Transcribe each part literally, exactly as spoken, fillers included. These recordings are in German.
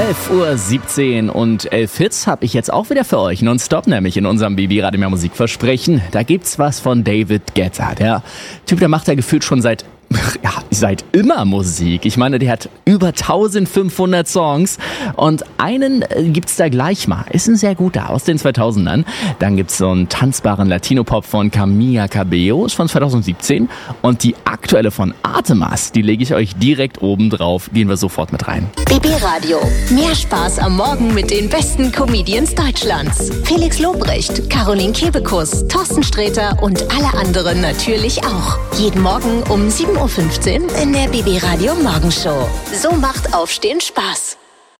elf Uhr siebzehn und elf Hits habe ich jetzt auch wieder für euch. Nonstop, nämlich in unserem B B Radio Mehr Musik Versprechen. Da gibt's was von David Guetta. Der Typ, der macht ja gefühlt schon seit ja, seit immer Musik. Ich meine, der hat über eintausendfünfhundert Songs und einen äh, gibt's da gleich mal. Ist ein sehr guter aus den zweitausendern. Dann gibt's so einen tanzbaren Latino-Pop von Camila Cabello, ist von zweitausendsiebzehn. Und die aktuelle von Artemas, die lege ich euch direkt oben drauf. Gehen wir sofort mit rein. B B Radio. Mehr Spaß am Morgen mit den besten Comedians Deutschlands. Felix Lobrecht, Caroline Kebekus, Thorsten Sträter und alle anderen natürlich auch. Jeden Morgen um sieben Uhr fünfzehn in der B B Radio Morgenshow. So macht Aufstehen Spaß.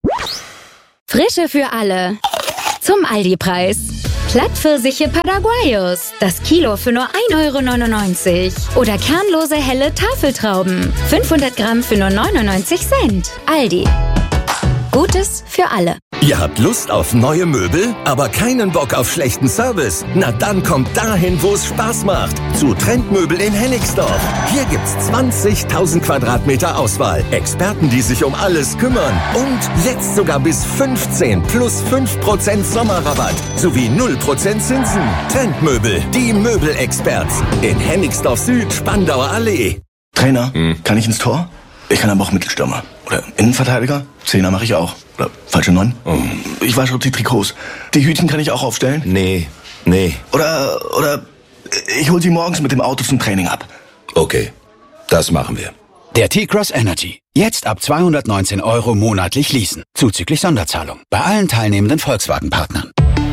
Frische für alle. Zum Aldi-Preis. Plattpfirsiche Paraguayos. Das Kilo für nur ein Euro neunundneunzig. Oder kernlose helle Tafeltrauben. fünfhundert Gramm für nur neunundneunzig Cent. Aldi. Gutes für alle. Ihr habt Lust auf neue Möbel, aber keinen Bock auf schlechten Service? Na dann kommt dahin, wo es Spaß macht. Zu Trendmöbel in Hennigsdorf. Hier gibt's zwanzigtausend Quadratmeter Auswahl. Experten, die sich um alles kümmern. Und jetzt sogar bis fünfzehn plus fünf Prozent Sommerrabatt. Sowie null Prozent Zinsen. Trendmöbel, die Möbelexperts. In Hennigsdorf Süd, Spandauer Allee. Trainer, hm. kann ich ins Tor? Ich kann aber auch Mittelstürmer. Oder Innenverteidiger. Zehner mache ich auch. Oder falsche Neun. Oh. Ich wasche auch die Trikots. Die Hütchen kann ich auch aufstellen. Nee, nee. Oder, oder ich hol sie morgens mit dem Auto zum Training ab. Okay, das machen wir. Der T-Cross Energy. Jetzt ab zweihundertneunzehn Euro monatlich leasen. Zuzüglich Sonderzahlung. Bei allen teilnehmenden Volkswagen-Partnern.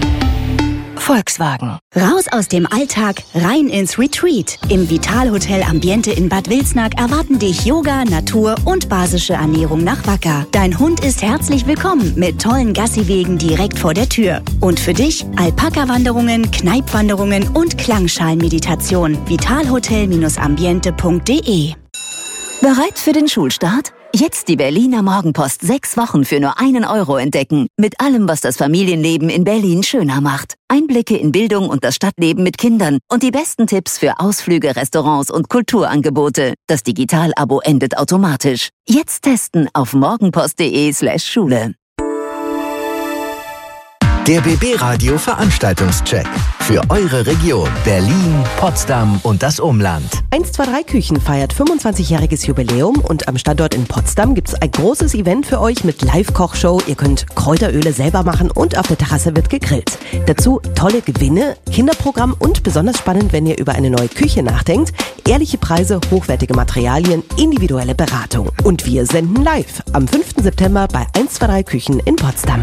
Volkswagen. Raus aus dem Alltag, rein ins Retreat. Im Vital-Hotel Ambiente in Bad Wilsnack erwarten dich Yoga, Natur und basische Ernährung nach Wacker. Dein Hund ist herzlich willkommen mit tollen Gassiwegen direkt vor der Tür. Und für dich Alpaka-Wanderungen, Kneipwanderungen und Klangschalenmeditation. vitalhotel ambiente punkt de. Bereit für den Schulstart? Jetzt die Berliner Morgenpost sechs Wochen für nur einen Euro entdecken. Mit allem, was das Familienleben in Berlin schöner macht. Einblicke in Bildung und das Stadtleben mit Kindern und die besten Tipps für Ausflüge, Restaurants und Kulturangebote. Das Digital-Abo endet automatisch. Jetzt testen auf morgenpost.de slash Schule. Der B B Radio Veranstaltungscheck für eure Region Berlin, Potsdam und das Umland. eins zwei drei Küchen feiert fünfundzwanzigjähriges Jubiläum und am Standort in Potsdam gibt es ein großes Event für euch mit Live-Kochshow. Ihr könnt Kräuteröle selber machen und auf der Terrasse wird gegrillt. Dazu tolle Gewinne, Kinderprogramm und besonders spannend, wenn ihr über eine neue Küche nachdenkt, ehrliche Preise, hochwertige Materialien, individuelle Beratung. Und wir senden live am fünften September bei eins zwei drei Küchen in Potsdam.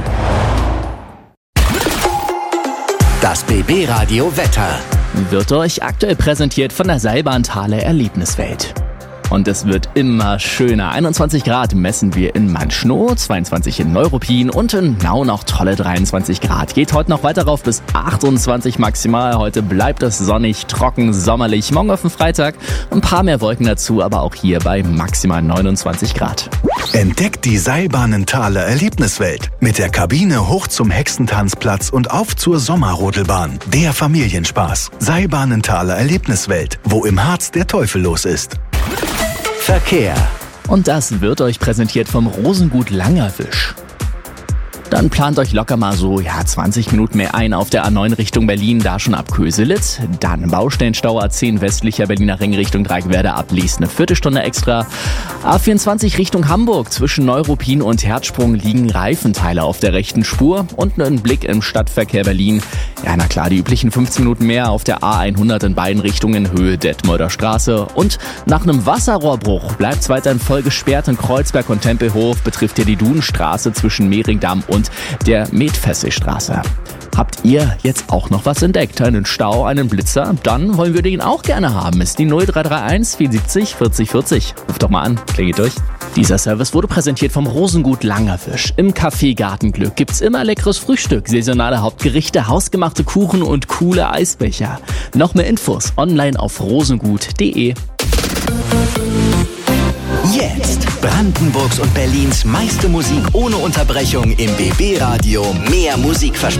Das B B Radio Wetter wird euch aktuell präsentiert von der Seilbahnthaler Erlebniswelt. Und es wird immer schöner. einundzwanzig Grad messen wir in Manschnow, zweiundzwanzig in Neuruppin und in Nauen auch tolle dreiundzwanzig Grad. Geht heute noch weiter rauf bis achtundzwanzig maximal. Heute bleibt es sonnig, trocken, sommerlich. Morgen auf den Freitag ein paar mehr Wolken dazu, aber auch hier bei maximal neunundzwanzig Grad. Entdeckt die Seilbahnenthaler Erlebniswelt. Mit der Kabine hoch zum Hexentanzplatz und auf zur Sommerrodelbahn. Der Familienspaß. Seilbahnenthaler Erlebniswelt, wo im Harz der Teufel los ist. Verkehr. Und das wird euch präsentiert vom Rosengut Langerwisch. Dann plant euch locker mal so, ja, zwanzig Minuten mehr ein auf der A neun Richtung Berlin, da schon ab Köselitz. Dann Baustellenstau A zehn westlicher Berliner Ring Richtung Dreieckwerder ab Lies eine Viertelstunde extra. A vierundzwanzig Richtung Hamburg, zwischen Neuruppin und Herzsprung liegen Reifenteile auf der rechten Spur. Und ein Blick im Stadtverkehr Berlin. Ja, na klar, die üblichen fünfzehn Minuten mehr auf der A hundert in beiden Richtungen, Höhe Detmolder Straße. Und nach einem Wasserrohrbruch bleibt es weiterhin voll gesperrt in Kreuzberg und Tempelhof, betrifft ja die Dudenstraße zwischen Mehringdamm und der Metfesselstraße. Habt ihr jetzt auch noch was entdeckt? Einen Stau, einen Blitzer? Dann wollen wir den auch gerne haben. Ist die null drei drei eins vier sieben null vierzig vierzig. Ruft doch mal an, klingelt durch. Dieser Service wurde präsentiert vom Rosengut Langerwisch. Im Café Gartenglück gibt's immer leckeres Frühstück, saisonale Hauptgerichte, hausgemachte Kuchen und coole Eisbecher. Noch mehr Infos online auf rosengut punkt de. Jetzt Brandenburgs und Berlins meiste Musik ohne Unterbrechung im B B Radio. Mehr Musik versprechen.